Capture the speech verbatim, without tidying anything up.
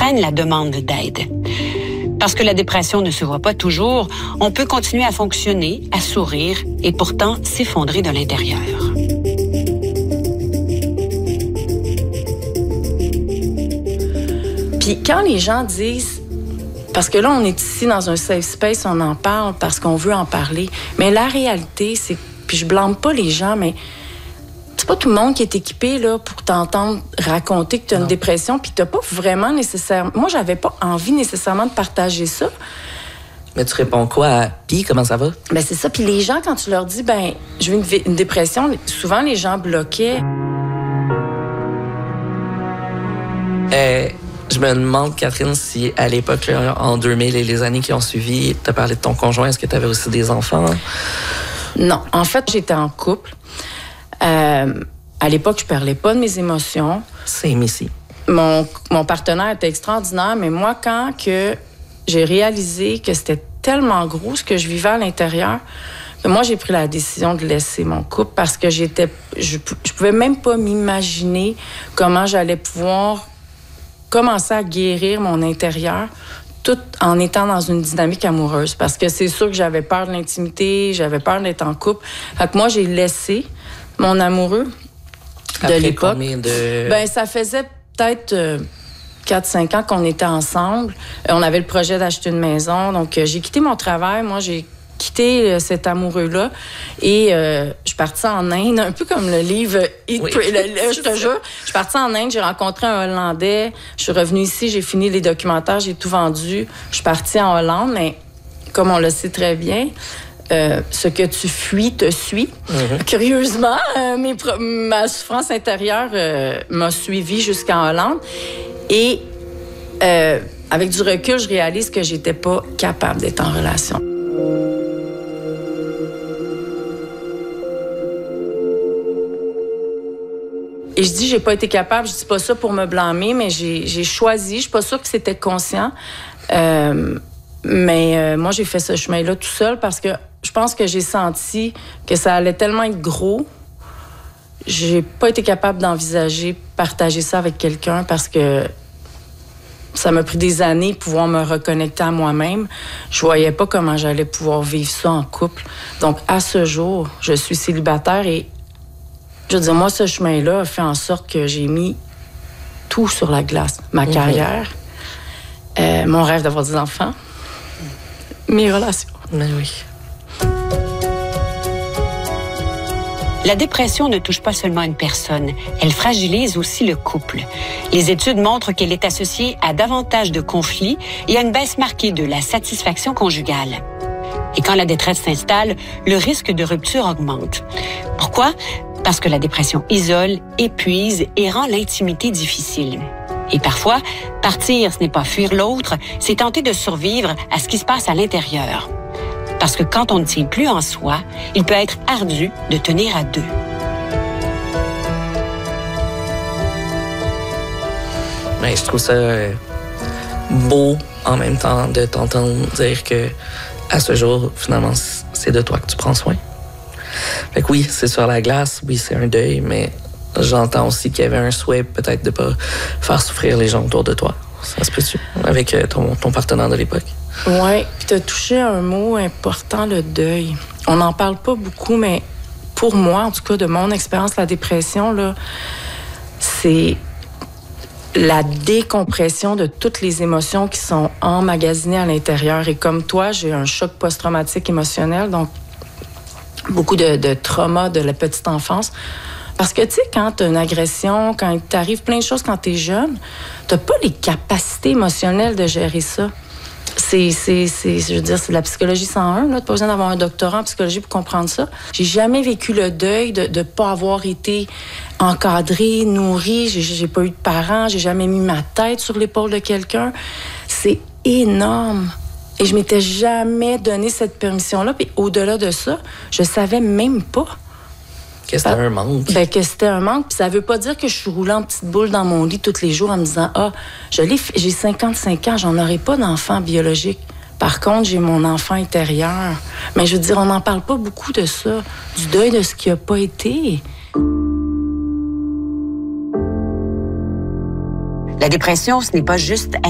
freine la demande d'aide. Parce que la dépression ne se voit pas toujours, on peut continuer à fonctionner, à sourire et pourtant s'effondrer de l'intérieur. Puis quand les gens disent, parce que là, on est ici dans un safe space, on en parle parce qu'on veut en parler. Mais la réalité, c'est, puis je blâme pas les gens, mais c'est pas tout le monde qui est équipé là, pour t'entendre raconter que tu as une dépression, puis tu n'as pas vraiment nécessairement... Moi, j'avais pas envie nécessairement de partager ça. Mais tu réponds quoi à « Puis, comment ça va? » Ben c'est ça. Puis les gens, quand tu leur dis « ben je veux une, une dépression », souvent les gens bloquaient. Euh, je me demande, Catherine, si à l'époque, là, en deux mille et les années qui ont suivi, tu as parlé de ton conjoint, est-ce que tu avais aussi des enfants? Non. En fait, j'étais en couple. Euh, à l'époque, je parlais pas de mes émotions. C'est ici. Mon, mon partenaire était extraordinaire, mais moi, quand que j'ai réalisé que c'était tellement gros ce que je vivais à l'intérieur, que moi, j'ai pris la décision de laisser mon couple parce que j'étais, je, je pouvais même pas m'imaginer comment j'allais pouvoir commencer à guérir mon intérieur tout en étant dans une dynamique amoureuse. Parce que c'est sûr que j'avais peur de l'intimité, j'avais peur d'être en couple. Fait que moi, j'ai laissé mon amoureux de Après l'époque. Combien de... Ben, ça faisait peut-être euh, quatre cinq ans qu'on était ensemble. Euh, on avait le projet d'acheter une maison. Donc, euh, j'ai quitté mon travail. Moi, j'ai quitté euh, cet amoureux-là. Et euh, je suis partie en Inde, un peu comme le livre Eat, oui. Pray, le, le, je te jure. Je suis partie en Inde, j'ai rencontré un Hollandais. Je suis revenue ici, j'ai fini les documentaires, j'ai tout vendu. Je suis partie en Hollande, mais comme on le sait très bien, Euh, ce que tu fuis te suit. Mm-hmm. Curieusement, euh, mes pro- ma souffrance intérieure euh, m'a suivie jusqu'en Hollande. Et euh, avec du recul, je réalise que j'étais pas capable d'être en relation. Et je dis, j'ai pas été capable, je dis pas ça pour me blâmer, mais j'ai, j'ai choisi, je suis pas sûre que c'était conscient, euh, mais euh, moi, j'ai fait ce chemin-là tout seul parce que je pense que j'ai senti que ça allait tellement être gros. J'ai pas été capable d'envisager partager ça avec quelqu'un parce que ça m'a pris des années de pouvoir me reconnecter à moi-même. Je voyais pas comment j'allais pouvoir vivre ça en couple. Donc, à ce jour, je suis célibataire et je veux dire, moi, ce chemin-là a fait en sorte que j'ai mis tout sur la glace. Ma mm-hmm. carrière, euh, mon rêve d'avoir des enfants, mes relations. Ben oui. La dépression ne touche pas seulement une personne, elle fragilise aussi le couple. Les études montrent qu'elle est associée à davantage de conflits et à une baisse marquée de la satisfaction conjugale. Et quand la détresse s'installe, le risque de rupture augmente. Pourquoi? Parce que la dépression isole, épuise et rend l'intimité difficile. Et parfois, partir, ce n'est pas fuir l'autre, c'est tenter de survivre à ce qui se passe à l'intérieur. Parce que quand on ne tient plus en soi, il peut être ardu de tenir à deux. Mais je trouve ça euh, beau en même temps de t'entendre dire que à ce jour, finalement, c'est de toi que tu prends soin. Fait que oui, c'est sur la glace, oui, c'est un deuil, mais j'entends aussi qu'il y avait un souhait peut-être de pas faire souffrir les gens autour de toi. Ça se peut-tu? Avec ton, ton partenaire de l'époque. Oui, puis tu as touché un mot important, le deuil. On n'en parle pas beaucoup, mais pour moi, en tout cas, de mon expérience, la dépression, là, c'est la décompression de toutes les émotions qui sont emmagasinées à l'intérieur. Et comme toi, j'ai un choc post-traumatique émotionnel, donc beaucoup de, de trauma de la petite enfance. Parce que, tu sais, quand tu as une agression, quand il t'arrive plein de choses quand tu es jeune, tu n'as pas les capacités émotionnelles de gérer ça. C'est, c'est, c'est, je veux dire, c'est de la psychologie cent un, là. Tu n'as pas besoin d'avoir un doctorat en psychologie pour comprendre ça. J'ai jamais vécu le deuil de ne pas avoir été encadrée, nourrie. J'ai, j'ai pas eu de parents. J'ai jamais mis ma tête sur l'épaule de quelqu'un. C'est énorme. Et je m'étais jamais donné cette permission-là. Puis au-delà de ça, je savais même pas que c'était un manque. Ben, que c'était un manque. Puis ça veut pas dire que je suis roulée en petite boule dans mon lit tous les jours en me disant « Ah, je l'ai, j'ai cinquante-cinq ans, j'en aurai pas d'enfant biologique. Par contre, j'ai mon enfant intérieur. » Mais je veux dire, on n'en parle pas beaucoup de ça, du deuil de ce qui a pas été. La dépression, ce n'est pas juste